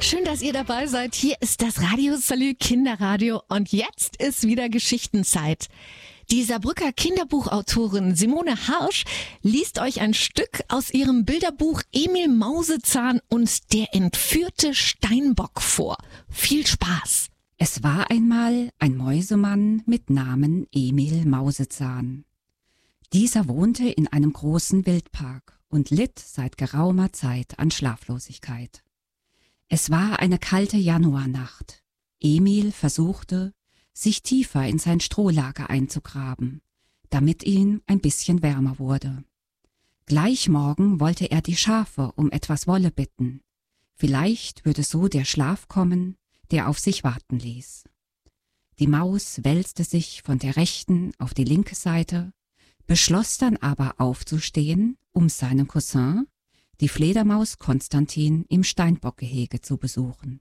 Schön, dass ihr dabei seid. Hier ist das Radio Salü Kinderradio und jetzt ist wieder Geschichtenzeit. Die Saarbrücker Kinderbuchautorin Simone Harsch liest euch ein Stück aus ihrem Bilderbuch Emil Mausezahn und der entführte Steinbock vor. Viel Spaß! Es war einmal ein Mäusemann mit Namen Emil Mausezahn. Dieser wohnte in einem großen Wildpark und litt seit geraumer Zeit an Schlaflosigkeit. Es war eine kalte Januarnacht. Emil versuchte, sich tiefer in sein Strohlager einzugraben, damit ihm ein bisschen wärmer wurde. Gleich morgen wollte er die Schafe um etwas Wolle bitten. Vielleicht würde so der Schlaf kommen, der auf sich warten ließ. Die Maus wälzte sich von der rechten auf die linke Seite, beschloss dann aber aufzustehen, um seinen Cousin, die Fledermaus Konstantin, im Steinbockgehege zu besuchen.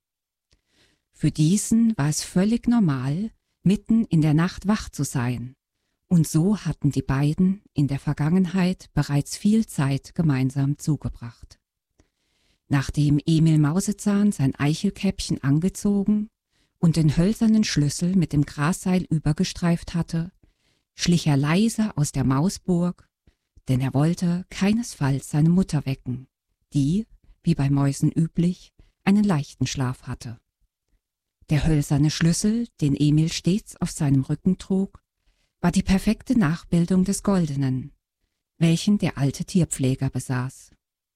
Für diesen war es völlig normal, mitten in der Nacht wach zu sein, und so hatten die beiden in der Vergangenheit bereits viel Zeit gemeinsam zugebracht. Nachdem Emil Mausezahn sein Eichelkäppchen angezogen und den hölzernen Schlüssel mit dem Grasseil übergestreift hatte, schlich er leise aus der Mausburg, denn er wollte keinesfalls seine Mutter wecken, die, wie bei Mäusen üblich, einen leichten Schlaf hatte. Der hölzerne Schlüssel, den Emil stets auf seinem Rücken trug, war die perfekte Nachbildung des goldenen, welchen der alte Tierpfleger besaß.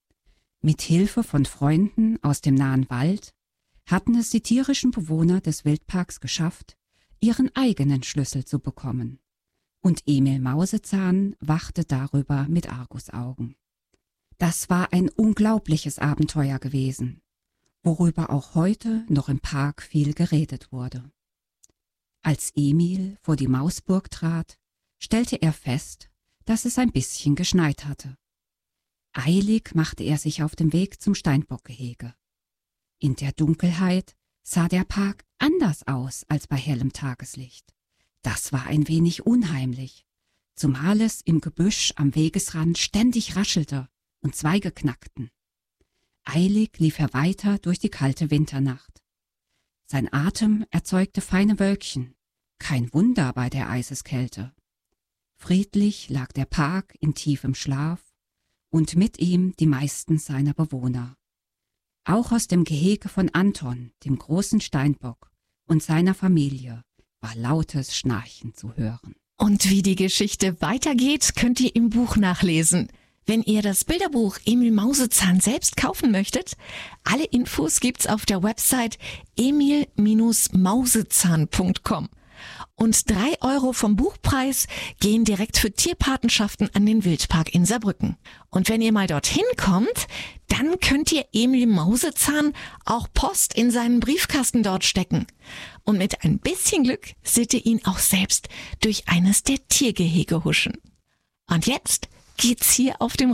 Mit Hilfe von Freunden aus dem nahen Wald hatten es die tierischen Bewohner des Wildparks geschafft, ihren eigenen Schlüssel zu bekommen. Und Emil Mausezahn wachte darüber mit Argusaugen. Das war ein unglaubliches Abenteuer gewesen, worüber auch heute noch im Park viel geredet wurde. Als Emil vor die Mausburg trat, stellte er fest, dass es ein bisschen geschneit hatte. Eilig machte er sich auf den Weg zum Steinbockgehege. In der Dunkelheit sah der Park anders aus als bei hellem Tageslicht. Das war ein wenig unheimlich, zumal es im Gebüsch am Wegesrand ständig raschelte und Zweige knackten. Eilig lief er weiter durch die kalte Winternacht. Sein Atem erzeugte feine Wölkchen, kein Wunder bei der Eiseskälte. Friedlich lag der Park in tiefem Schlaf und mit ihm die meisten seiner Bewohner. Auch aus dem Gehege von Anton, dem großen Steinbock, und seiner Familie war lautes Schnarchen zu hören. Und wie die Geschichte weitergeht, könnt ihr im Buch nachlesen. Wenn ihr das Bilderbuch Emil Mausezahn selbst kaufen möchtet, alle Infos gibt's auf der Website emil-mausezahn.com. Und 3 € vom Buchpreis gehen direkt für Tierpatenschaften an den Wildpark in Saarbrücken. Und wenn ihr mal dorthin kommt, dann könnt ihr Emil Mausezahn auch Post in seinen Briefkasten dort stecken. Und mit ein bisschen Glück seht ihr ihn auch selbst durch eines der Tiergehege huschen. Und jetzt geht's hier auf dem